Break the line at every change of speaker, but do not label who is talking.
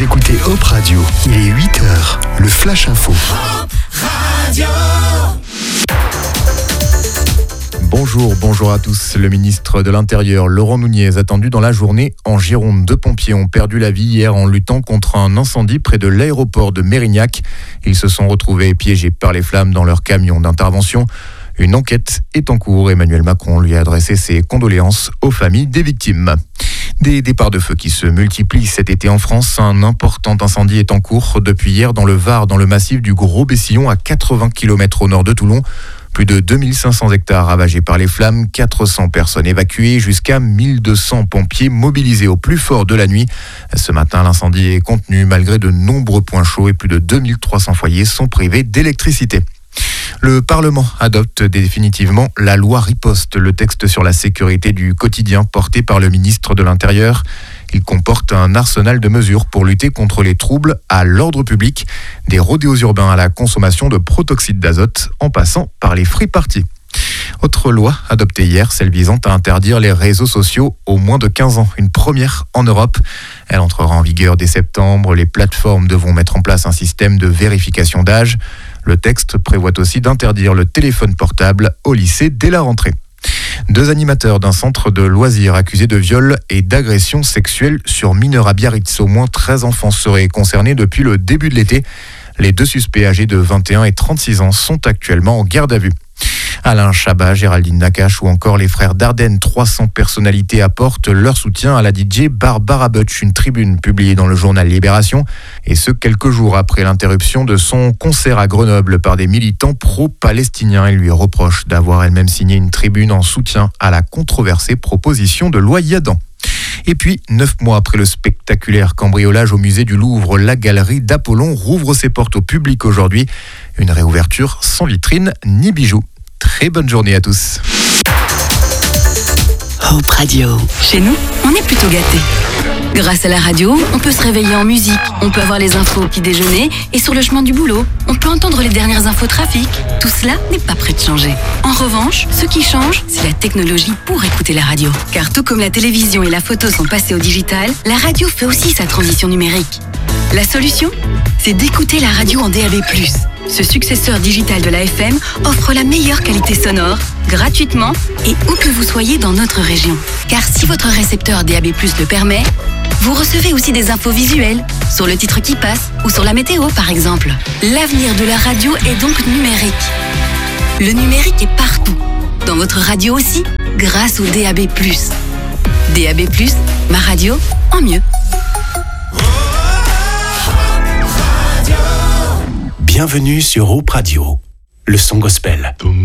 Vous écoutez Hop Radio, il est 8h, le Flash Info.
Hop Radio.
Bonjour à tous. Le ministre de l'Intérieur, Laurent Nunez, attendu dans la journée en Gironde. 2 pompiers ont perdu la vie hier en luttant contre un incendie près de l'aéroport de Mérignac. Ils se sont retrouvés piégés par les flammes dans leur camion d'intervention. Une enquête est en cours. Emmanuel Macron lui a adressé ses condoléances aux familles des victimes. Des départs de feu qui se multiplient cet été en France. Un important incendie est en cours depuis hier dans le Var, dans le massif du Gros-Bessillon, à 80 km au nord de Toulon. Plus de 2500 hectares ravagés par les flammes, 400 personnes évacuées, jusqu'à 1200 pompiers mobilisés au plus fort de la nuit. Ce matin, l'incendie est contenu malgré de nombreux points chauds et plus de 2300 foyers sont privés d'électricité. Le Parlement adopte définitivement la loi Riposte, le texte sur la sécurité du quotidien porté par le ministre de l'Intérieur. Il comporte un arsenal de mesures pour lutter contre les troubles à l'ordre public, des rodéos urbains à la consommation de protoxyde d'azote, en passant par les free parties. Autre loi adoptée hier, celle visant à interdire les réseaux sociaux aux moins de 15 ans, une première en Europe. Elle entrera en vigueur dès septembre. Les plateformes devront mettre en place un système de vérification d'âge. Le texte prévoit aussi d'interdire le téléphone portable au lycée dès la rentrée. 2 animateurs d'un centre de loisirs accusés de viol et d'agression sexuelle sur mineurs à Biarritz. Au moins 13 enfants seraient concernés depuis le début de l'été. Les 2 suspects âgés de 21 et 36 ans sont actuellement en garde à vue. Alain Chabat, Géraldine Nakache ou encore les frères Dardenne, 300 personnalités apportent leur soutien à la DJ Barbara Butch, une tribune publiée dans le journal Libération, et ce quelques jours après l'interruption de son concert à Grenoble par des militants pro-palestiniens. Ils lui reprochent d'avoir elle-même signé une tribune en soutien à la controversée proposition de loi Yadan. Et puis, 9 mois après le spectaculaire cambriolage au musée du Louvre, la galerie d'Apollon rouvre ses portes au public aujourd'hui. Une réouverture sans vitrine ni bijoux. Très bonne journée à tous.
Hop Radio. Chez nous, on est plutôt gâtés. Grâce à la radio, on peut se réveiller en musique, on peut avoir les infos au petit déjeuner et sur le chemin du boulot. On peut entendre les dernières infos trafic. Tout cela n'est pas prêt de changer. En revanche, ce qui change, c'est la technologie pour écouter la radio. Car tout comme la télévision et la photo sont passés au digital, la radio fait aussi sa transition numérique. La solution, c'est d'écouter la radio en DAB+. Ce successeur digital de la FM offre la meilleure qualité sonore, gratuitement et où que vous soyez dans notre région. Car si votre récepteur DAB+ le permet, vous recevez aussi des infos visuelles, sur le titre qui passe ou sur la météo par exemple. L'avenir de la radio est donc numérique. Le numérique est partout, dans votre radio aussi, grâce au DAB+. DAB+, ma radio en mieux.
Bienvenue sur Hop Radio, le son gospel.